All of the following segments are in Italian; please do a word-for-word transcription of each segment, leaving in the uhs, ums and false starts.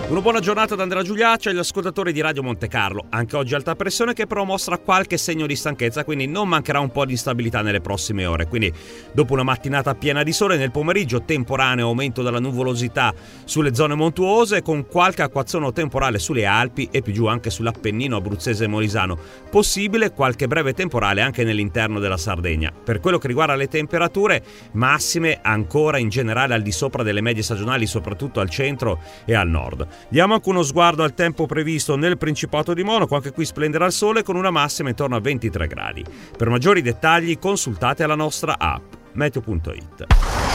Una buona giornata da Andrea Giuliaccio e agli ascoltatori di Radio Monte Carlo. Anche oggi alta pressione che però mostra qualche segno di stanchezza, quindi non mancherà un po' di instabilità nelle prossime ore. Quindi dopo una mattinata piena di sole, nel pomeriggio temporaneo aumento della nuvolosità sulle zone montuose, con qualche acquazzone temporale sulle Alpi e più giù anche sull'Appennino abruzzese e molisano. Possibile qualche breve temporale anche nell'interno della Sardegna. Per quello che riguarda le temperature, massime ancora in generale al di sopra delle medie stagionali, soprattutto al centro e al nord. Diamo anche uno sguardo al tempo previsto nel Principato di Monaco, anche qui splenderà il sole con una massima intorno a ventitré gradi. Per maggiori dettagli consultate la nostra app meteo punto it.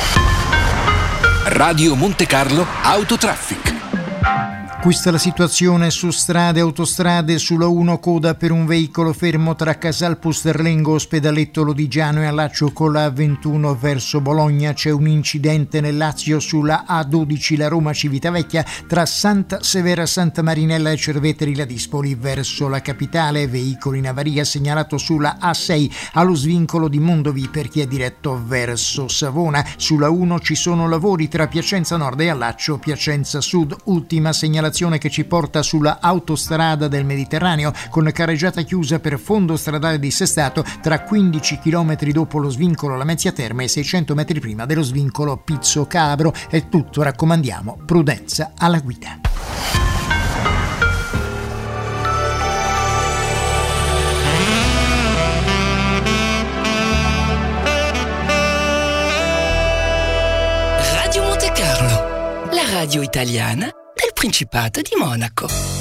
Radio Monte Carlo Autotraffic. Questa è la situazione su strade e autostrade. Sulla uno coda per un veicolo fermo tra Casal Pusterlengo, Ospedaletto Lodigiano e allaccio con la A ventuno verso Bologna. C'è un incidente nel Lazio sulla A dodici la Roma Civitavecchia tra Santa Severa Santa Marinella e Cerveteri La Dispoli verso la capitale. Veicolo in avaria segnalato sulla A sei allo svincolo di Mondovì per chi è diretto verso Savona. Sulla uno ci sono lavori tra Piacenza Nord e allaccio Piacenza Sud. Ultima segnalazione che ci porta sulla autostrada del Mediterraneo con carreggiata chiusa per fondo stradale dissestato tra quindici chilometri dopo lo svincolo Lamezia Terme e seicento metri prima dello svincolo Pizzo Calabro. È tutto, raccomandiamo prudenza alla guida. Radio Monte Carlo, la radio italiana del Principato di Monaco.